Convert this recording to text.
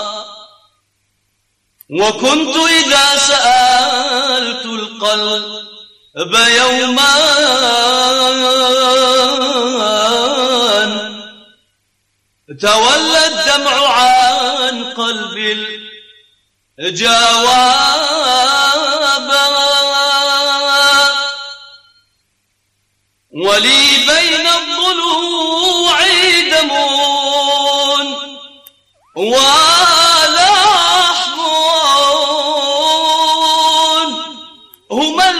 وكنت إذا سألت القلب يوما تولى الدمع عن قلب الجواد.